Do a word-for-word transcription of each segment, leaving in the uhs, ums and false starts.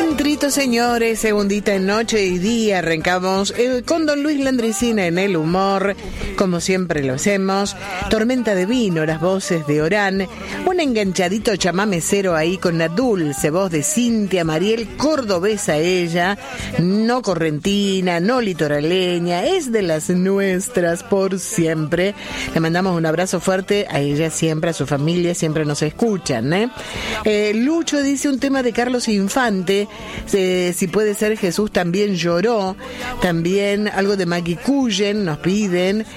Entrito, señores, segundita en noche y día. Arrancamos eh, con don Luis Landricina en el humor, como siempre lo hacemos. Tormenta de vino, las voces de Orán. Un enganchadito chamamecero ahí con la dulce voz de Cintia Mariel, cordobesa ella, no correntina, no litoraleña, es de las nuestras por siempre. Le mandamos un abrazo fuerte a ella siempre, a su familia, siempre nos escuchan, ¿eh? Eh, Lucho dice un tema de Carlos Infante, eh, si puede ser Jesús también lloró, también algo de Maggie Cullen nos piden,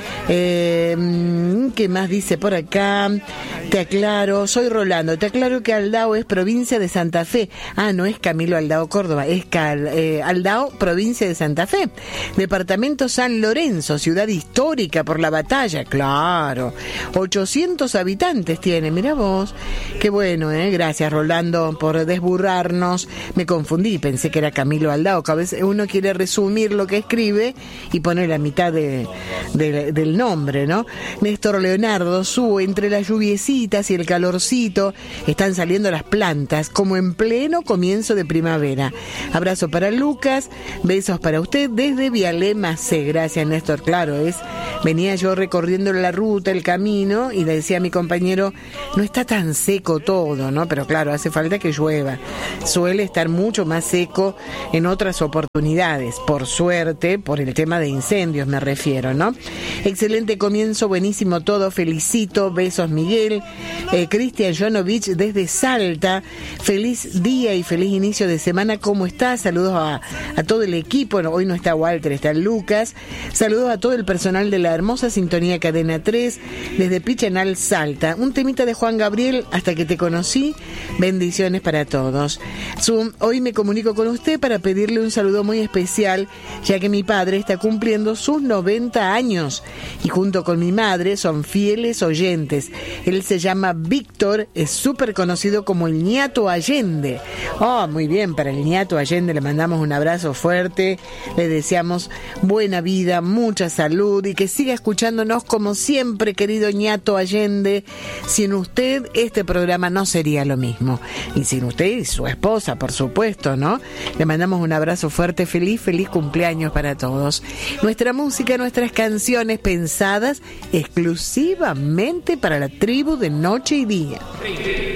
eh, ¿qué más dice por acá? Te aclaro, soy Rolando, te aclaro que Aldao es provincia de Santa Fe. Ah, no es Camilo Aldao Córdoba, es Cal, eh, Aldao, provincia de Santa Fe. Departamento San Lorenzo, ciudad histórica por la batalla, claro. ochocientos habitantes tiene, mira vos. Qué bueno, eh, gracias Rolando por desburrarnos. Me confundí, pensé que era Camilo Aldao, que a veces uno quiere resumir lo que escribe y pone la mitad de, de, del nombre, ¿no? Néstor Leonardo, su entre las lluviecitas y el calorcito, están saliendo las plantas, como en pleno comienzo de primavera. Abrazo para Lucas, besos para usted desde Vialema C. Gracias, Néstor. Claro, es, venía yo recorriendo la ruta, el camino, y le decía a mi compañero, no está tan seco todo, ¿no? Pero claro, hace falta que llueva. Suele estar mucho más seco en otras oportunidades, por suerte, por el tema de incendios me refiero, ¿no? Excelente comienzo, buenísimo todo, felicito, besos Miguel. Eh, Cristian Jonovich desde Salta, feliz día y feliz inicio de semana, ¿cómo estás? Saludos a, a todo el equipo, no, hoy no está Walter, está Lucas, saludos a todo el personal de la hermosa sintonía Cadena tres, desde Pichanal, Salta, un temita de Juan Gabriel, Hasta que te conocí, bendiciones para todos. Su, hoy me comunico con usted para pedirle un saludo muy especial, ya que mi padre está cumpliendo sus noventa años, y junto con mi madre son fieles oyentes. Él se llama Víctor, es súper conocido como el Ñato Allende. Oh, muy bien, para el Ñato Allende le mandamos un abrazo fuerte, le deseamos buena vida, mucha salud y que siga escuchándonos como siempre, querido Ñato Allende. Sin usted este programa no sería lo mismo, y sin usted y su esposa, por supuesto, ¿no? Le mandamos un abrazo fuerte, feliz, feliz cumpleaños para todos. Nuestra música, nuestras canciones pensadas exclusivamente para la tribu de Noche y Día.